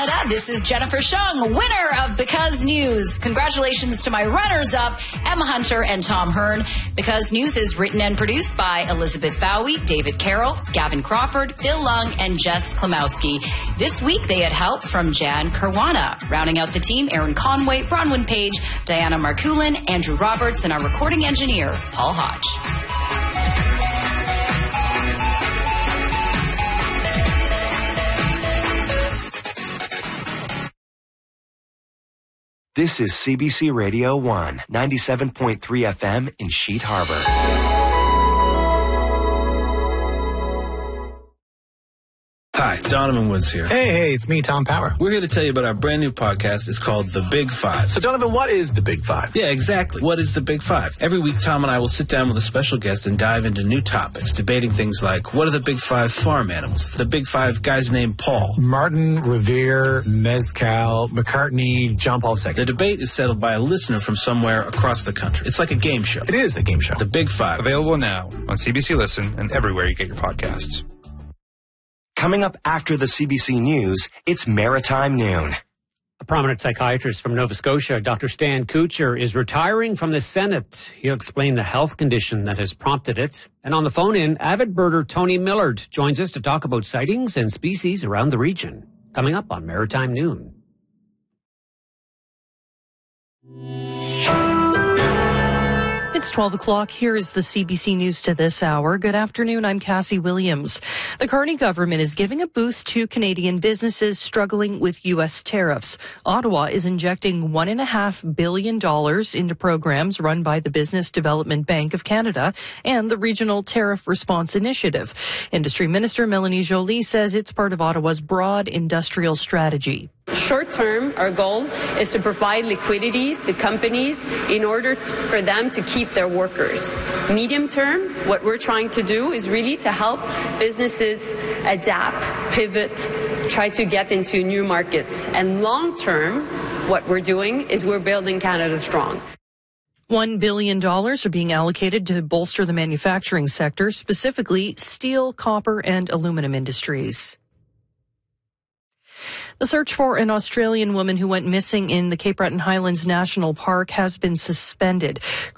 Canada. This is Jennifer Shung, winner of Because News. Congratulations to my runners-up, Emma Hunter and Tom Hearn. Because News is written and produced by Elizabeth Bowie, David Carroll, Gavin Crawford, Phil Lung, and Jess Klimowski. This week, they had help from Jan Caruana. Rounding out the team, Aaron Conway, Bronwyn Page, Diana Markulin, Andrew Roberts, and our recording engineer, Paul Hodge. This is CBC Radio 1, 97.3 FM in Sheet Harbor. Hi, Donovan Woods here. Hey, it's me, Tom Power. We're here to tell you about our brand new podcast. It's called The Big Five. So, Donovan, what is The Big Five? Yeah, exactly. What is The Big Five? Every week, Tom and I will sit down with a special guest and dive into new topics, debating things like, what are the Big Five farm animals? The Big Five guys named Paul. Martin, Revere, Mezcal, McCartney, John Paul II. The debate is settled by a listener from somewhere across the country. It's like a game show. It is a game show. The Big Five. Available now on CBC Listen and everywhere you get your podcasts. Coming up after the CBC News, it's Maritime Noon. A prominent psychiatrist from Nova Scotia, Dr. Stan Kuchar, is retiring from the Senate. He'll explain the health condition that has prompted it. And on the phone-in, avid birder Tony Millard joins us to talk about sightings and species around the region. Coming up on Maritime Noon. It's 12 o'clock. Here is the CBC News to this hour. Good afternoon. I'm Cassie Williams. The Carney government is giving a boost to Canadian businesses struggling with U.S. tariffs. Ottawa is injecting $1.5 billion into programs run by the Business Development Bank of Canada and the Regional Tariff Response Initiative. Industry Minister Melanie Joly says it's part of Ottawa's broad industrial strategy. Short term, our goal is to provide liquidities to companies in order for them to keep their workers. Medium term, what we're trying to do is really to help businesses adapt, pivot, try to get into new markets. And long term, what we're doing is we're building Canada strong. $1 billion are being allocated to bolster the manufacturing sector, specifically steel, copper, and aluminum industries. The search for an Australian woman who went missing in the Cape Breton Highlands National Park has been suspended.